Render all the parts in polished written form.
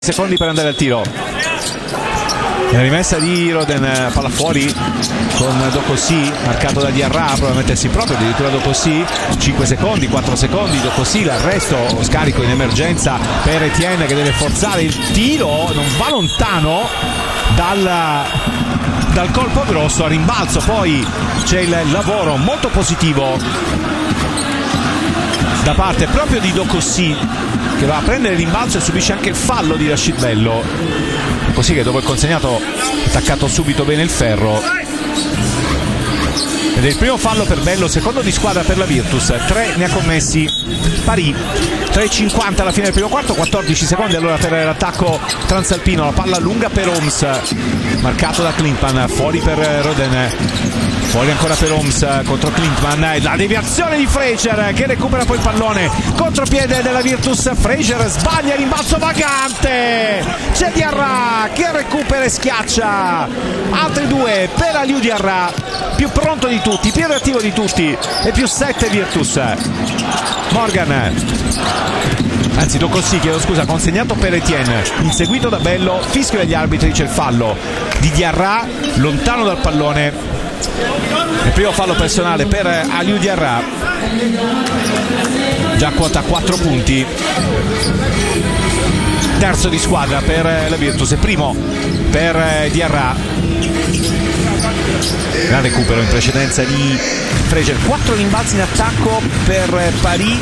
secondi per andare al tiro. La rimessa di Roden, palla fuori con Dokossi, marcato da Diarra, prova a mettersi proprio addirittura Dokossi, 5 secondi, 4 secondi, Dokossi, l'arresto, scarico in emergenza per Etienne che deve forzare il tiro, non va lontano dal colpo grosso, a rimbalzo poi c'è il lavoro molto positivo da parte proprio di Dokossi, che va a prendere il rimbalzo e subisce anche il fallo di Rashid Bello, così che dopo il consegnato ha attaccato subito bene il ferro. Ed è il primo fallo per Bello, secondo di squadra per la Virtus, 3 ne ha commessi Parì. 3,50 alla fine del primo quarto, 14 secondi allora per l'attacco transalpino, la palla lunga per Homs, marcato da Klintman, fuori per Roden, fuori ancora per Homs contro Klintman, la deviazione di Frazier che recupera poi il pallone, contropiede della Virtus, Frazier sbaglia, rimbalzo vagante, c'è Diarra che recupera e schiaccia, altri due per Aliou Diarra, più pronto di tutti, più reattivo di tutti e più 7 Virtus. Morgan, anzi Dokossi, chiedo scusa, consegnato per Etienne, inseguito da Bello, fischio degli arbitri, c'è il fallo di Diarra lontano dal pallone, il primo fallo personale per Aliou Diarra, già quota 4 punti, terzo di squadra per la Virtus e primo per Diarra. Gran recupero in precedenza di Frazier, 4 rimbalzi in attacco per Parì.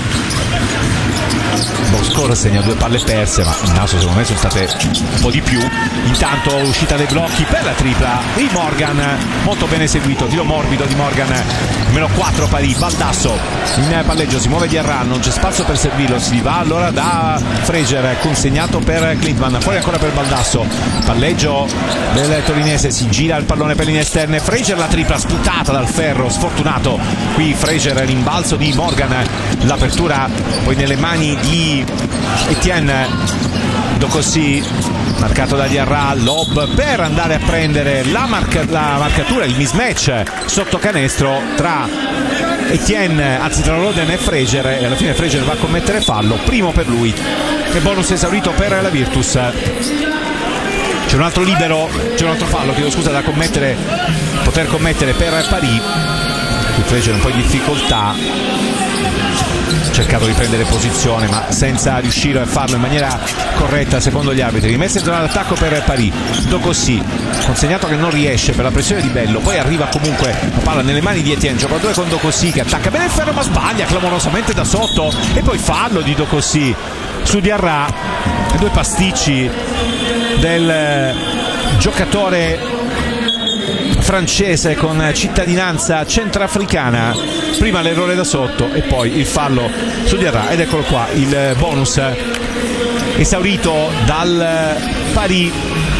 Boscor segna 2 palle perse, ma in naso secondo me sono state un po' di più. Intanto uscita dai blocchi per la tripla di Morgan, molto bene eseguito, tiro morbido di Morgan, meno 4 Parì, Baldasso in palleggio, si muove Diarra, non c'è spazio per servirlo, si va allora da Frazier, consegnato per Klintman, fuori ancora per Baldasso, palleggio del torinese, si gira il pallone per linee esterne, Frazier, la tripla spuntata dal ferro, sfortunato qui Frazier, rimbalzo di Morgan, l'apertura poi nelle mani di Etienne, Dokossi marcato da Diarra, lob per andare a prendere la marcatura, il mismatch sotto canestro tra Etienne, anzi tra Roden e Frazier, e alla fine Frazier va a commettere fallo, primo per lui e bonus esaurito per la Virtus. C'è un altro libero, c'è un altro fallo, chiedo scusa, da poter commettere per Parì. Qui Frazier un po' di difficoltà, ha cercato di prendere posizione ma senza riuscire a farlo in maniera corretta secondo gli arbitri. Rimessa in zona d'attacco per Parì, Dokossi, consegnato che non riesce per la pressione di Bello, poi arriva comunque la palla nelle mani di Etienne, gioca 2 con Dokossi che attacca bene il ferro ma sbaglia clamorosamente da sotto, e poi fallo di Dokossi su Diarra, e 2 pasticci del giocatore francese con cittadinanza centrafricana, prima l'errore da sotto e poi il fallo su Diarra, ed eccolo qua il bonus esaurito dal Parì.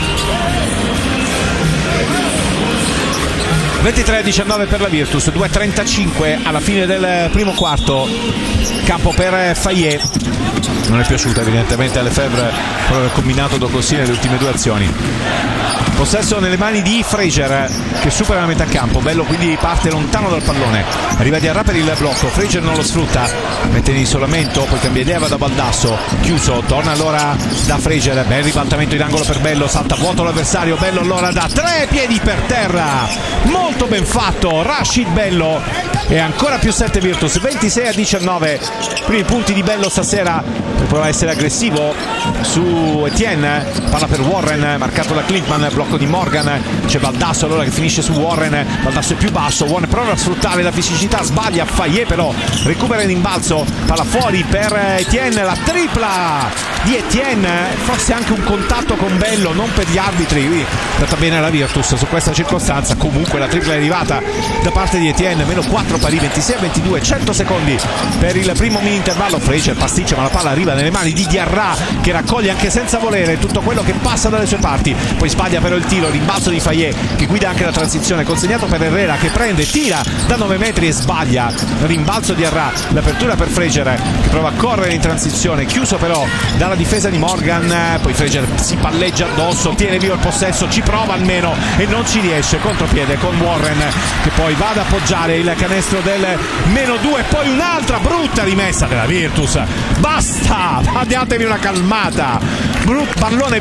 23-19 per la Virtus, 2:35 alla fine del primo quarto, campo per Fayet, non è piaciuta evidentemente alle Lefebvre quello che ha combinato Dokossi nelle ultime 2 azioni. Possesso nelle mani di Frazier che supera la metà campo, Bello quindi parte lontano dal pallone, arriva Diarra per il blocco, Frazier non lo sfrutta, mette in isolamento, poi cambia idea, va da Baldasso, chiuso, torna allora da Frazier, bel ribaltamento in angolo per Bello, salta vuoto l'avversario, Bello allora da 3 piedi per terra, molto ben fatto Rashid Bello, e ancora più 7 Virtus, 26-19, primi punti di Bello stasera, prova a essere aggressivo su Etienne, palla per Warren, marcato da Klintman, blocco di Morgan, c'è Baldasso allora che finisce su Warren, Baldasso è più basso, Warren prova a sfruttare la fisicità, sbaglia, Fayet però recupera in rimbalzo, palla fuori per Etienne, la tripla di Etienne, forse anche un contatto con Bello, non per gli arbitri, qui è andata bene la Virtus su questa circostanza, comunque la tripla è arrivata da parte di Etienne, meno 4 Parì, 26-22, 100 secondi per il primo mini intervallo, Frazier pasticcia ma la palla arriva nelle mani di Diarra che raccoglie anche senza volere tutto quello che passa dalle sue parti, poi sbaglia però il tiro, rimbalzo di Fayet che guida anche la transizione, consegnato per Herrera che prende, tira da 9 metri e sbaglia, rimbalzo di Diarra, l'apertura per Frazier che prova a correre in transizione, chiuso però dalla difesa di Morgan, poi Frazier si palleggia addosso, tiene vivo il possesso, ci prova almeno e non ci riesce, contropiede con Warren che poi va ad appoggiare il canestro del -2, poi un'altra brutta rimessa della Virtus. Basta, datevi una calmata, pallone